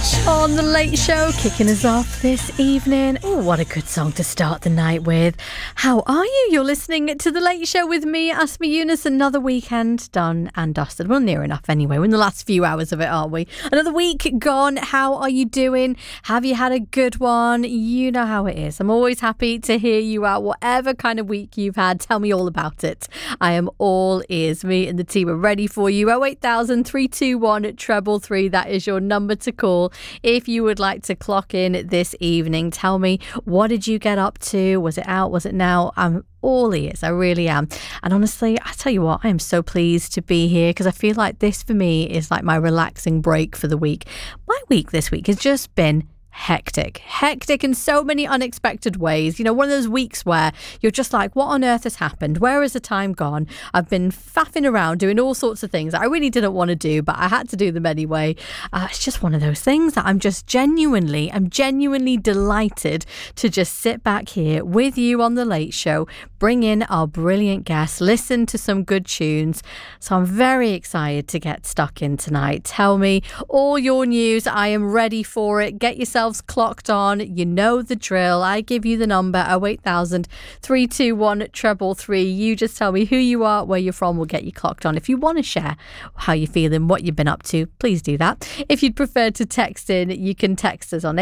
On The Late Show, kicking us off this evening. Oh, what a good song to start the night with. How are you? You're listening to The Late Show with me, Asma Yunus. Another weekend done and dusted. Well, near enough anyway. We're in the last few hours of it, aren't we? Another week gone. How are you doing? Have you had a good one? You know how it is. I'm always happy to hear you out. Whatever kind of week you've had, tell me all about it. I am all ears. Me and the team are ready for you. 08000 321 333. That is your number to call. If you would like to clock in this evening, tell me, what did you get up to? Was it out? Was it now? I'm all ears. I really am. And honestly, I tell you what, I am so pleased to be here because I feel like this for me is like my relaxing break for the week. My week this week has just been hectic in so many unexpected ways. You know, one of those weeks where you're just like, what on earth has happened? Where has the time gone? I've been faffing around doing all sorts of things that I really didn't want to do, but I had to do them anyway. It's just one of those things that I'm genuinely delighted to just sit back here with you on The Late Show, bring in our brilliant guests, listen to some good tunes. So I'm very excited to get stuck in tonight. Tell me all your news. I am ready for it. Get yourselves clocked on. You know the drill. I give you the number 08000 321 333. You just tell me who you are, where you're from. We'll get you clocked on. If you want to share how you're feeling, what you've been up to, please do that. If you'd prefer to text in, you can text us on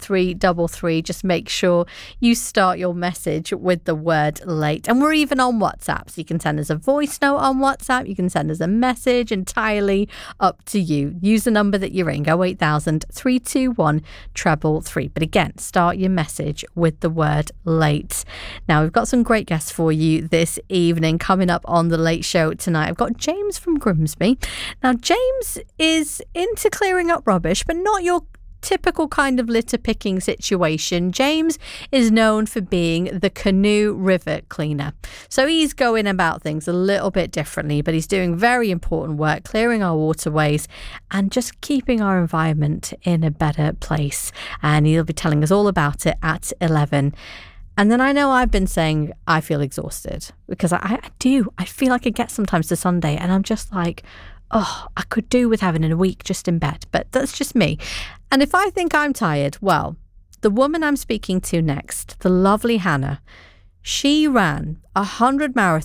81333. Just make sure you start your message with the word late. And we're even on WhatsApp, so you can send us a voice note on WhatsApp. You can send us a message, entirely up to you. Use the number that you're in, 08000 321 333. But again, start your message with the word late. Now, we've got some great guests for you this evening coming up on The Late Show tonight. I've got James from Grimsby. Now, James is into clearing up rubbish, but not your typical kind of litter picking situation. James is known for being the canoe river cleaner. So he's going about things a little bit differently, but he's doing very important work, clearing our waterways and just keeping our environment in a better place. And he'll be telling us all about it at 11. And then I know I've been saying I feel exhausted because I do. I feel like I get sometimes to Sunday and I'm just like, oh, I could do with having a week just in bed, but that's just me. And if I think I'm tired, well, the woman I'm speaking to next, the lovely Hannah, she ran 100 marathons